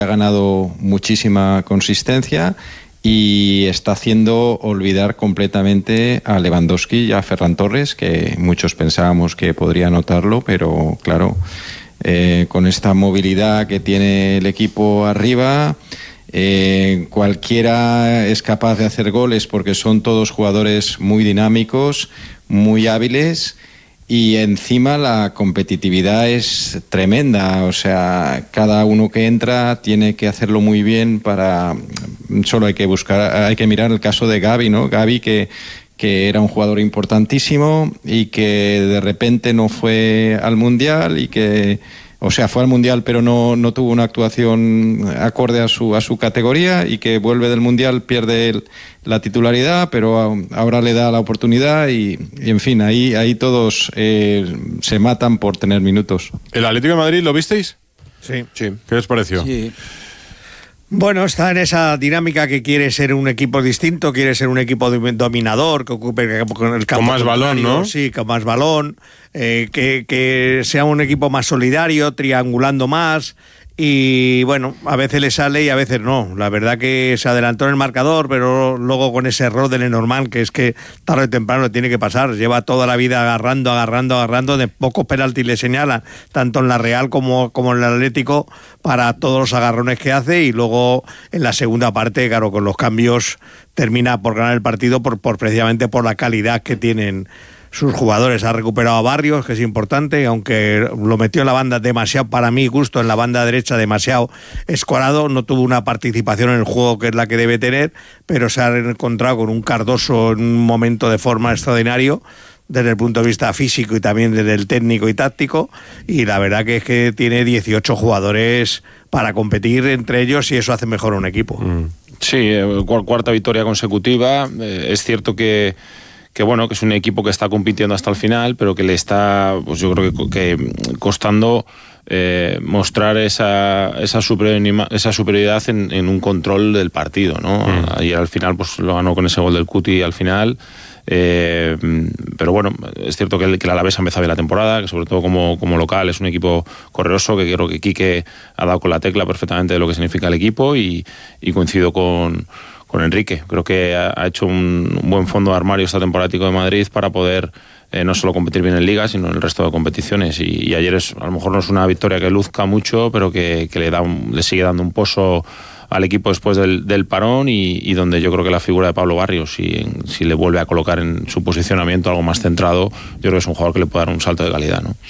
ha ganado muchísima consistencia y está haciendo olvidar completamente a Lewandowski y a Ferran Torres, que muchos pensábamos que podría anotarlo, pero claro, con esta movilidad que tiene el equipo arriba, cualquiera es capaz de hacer goles porque son todos jugadores muy dinámicos, muy hábiles. Y encima la competitividad es tremenda, o sea, cada uno que entra tiene que hacerlo muy bien solo hay que mirar el caso de Gavi, ¿no? Gavi que era un jugador importantísimo y que de repente no fue al Mundial fue al Mundial pero no tuvo una actuación acorde a su categoría, y que vuelve del Mundial, pierde la titularidad, pero ahora le da la oportunidad y en fin, ahí todos se matan por tener minutos. ¿El Atlético de Madrid lo visteis? Sí. ¿Qué os pareció? Sí. Bueno, está en esa dinámica que quiere ser un equipo distinto, quiere ser un equipo dominador, que ocupe el campo con más balón, ¿no? Sí, con más balón, que sea un equipo más solidario, triangulando más. Y bueno, a veces le sale y a veces no. La verdad que se adelantó en el marcador, pero luego con ese error de Lenormand, que es que tarde o temprano tiene que pasar. Lleva toda la vida agarrando, de pocos penaltis le señalan, tanto en la Real como en el Atlético, para todos los agarrones que hace, y luego en la segunda parte, claro, con los cambios termina por ganar el partido precisamente por la calidad que tienen sus jugadores. Ha recuperado a Barrios, que es importante, aunque lo metió en la banda demasiado, para mí gusto, en la banda derecha demasiado escorado, no tuvo una participación en el juego que es la que debe tener, pero se ha encontrado con un Cardoso en un momento de forma extraordinario desde el punto de vista físico y también desde el técnico y táctico, y la verdad que es que tiene 18 jugadores para competir entre ellos, y eso hace mejor a un equipo. Sí, cuarta victoria consecutiva. Es cierto que bueno, que es un equipo que está compitiendo hasta el final, pero que le está, pues yo creo que costando mostrar esa superioridad en un control del partido, ¿no? Ayer al final pues lo ganó con ese gol del Cuti al final, pero bueno, es cierto que el Alavés ha empezado bien la temporada, que sobre todo como local es un equipo correoso, que creo que Quique ha dado con la tecla perfectamente de lo que significa el equipo, y coincido con Enrique. Creo que ha hecho un buen fondo de armario esta temporada Atlético de Madrid para poder no solo competir bien en Liga, sino en el resto de competiciones. Y ayer a lo mejor no es una victoria que luzca mucho, pero que le sigue dando un pozo al equipo después del parón, y donde yo creo que la figura de Pablo Barrios, si le vuelve a colocar en su posicionamiento algo más centrado, yo creo que es un jugador que le puede dar un salto de calidad, ¿no?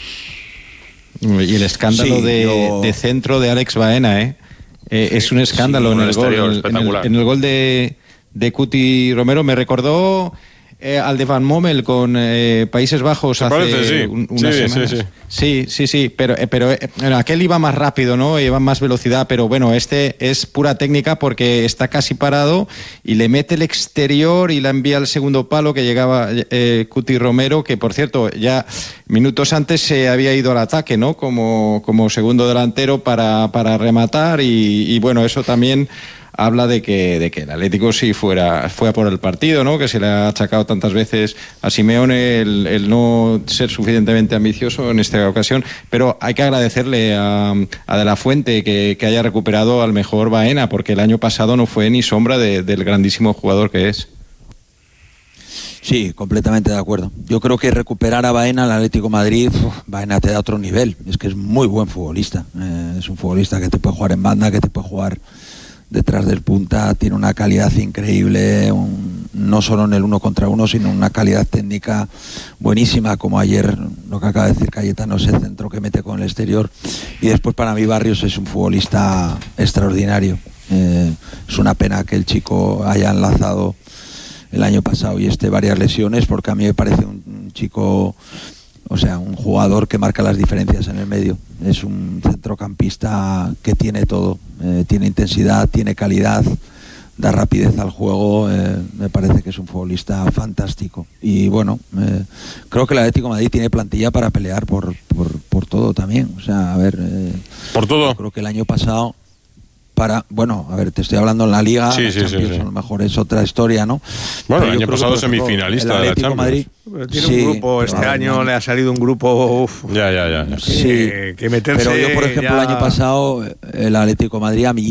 Y el escándalo de centro de Alex Baena, es un escándalo, en el gol de Cuti Romero. Me recordó al de Van Bommel con Países Bajos hace unas semanas. Sí, pero aquel iba más rápido, ¿no? Iba más velocidad, pero bueno, este es pura técnica porque está casi parado y le mete el exterior y la envía al segundo palo, que llegaba Cuti Romero, que por cierto ya minutos antes se había ido al ataque, ¿no? Como segundo delantero para rematar, y bueno, eso también habla de que el Atlético sí fue a por el partido, ¿no? Que se le ha achacado tantas veces a Simeone el no ser suficientemente ambicioso en esta ocasión, pero hay que agradecerle a De la Fuente que haya recuperado al mejor Baena, porque el año pasado no fue ni sombra del grandísimo jugador que es. Sí, completamente de acuerdo. Yo creo que recuperar a Baena al Atlético de Madrid, Baena te da otro nivel. Es que es muy buen futbolista. Es un futbolista que te puede jugar en banda, que te puede jugar detrás del punta, tiene una calidad increíble, no solo en el 1 contra 1, sino una calidad técnica buenísima, como ayer lo que acaba de decir Cayetano, ese centro que mete con el exterior. Y después, para mí, Barrios es un futbolista extraordinario. Es una pena que el chico haya enlazado el año pasado y varias lesiones, porque a mí me parece un chico, o sea, un jugador que marca las diferencias en el medio. Es un centrocampista que tiene todo, tiene intensidad, tiene calidad, da rapidez al juego. Me parece que es un futbolista fantástico. Y bueno, creo que el Atlético de Madrid tiene plantilla para pelear por todo también. O sea, a ver, por todo. Creo que el año pasado bueno, a ver, te estoy hablando en la Liga, Sí, la Champions a lo mejor es otra historia, ¿no? Bueno, Pero el yo año creo pasado que, por ejemplo, semifinalista el de la Atlético Champions. Madrid, Tiene un grupo, este año le ha salido un grupo. Ya. Sí, que meterse. pero yo, por ejemplo, el año pasado, el Atlético de Madrid, a mí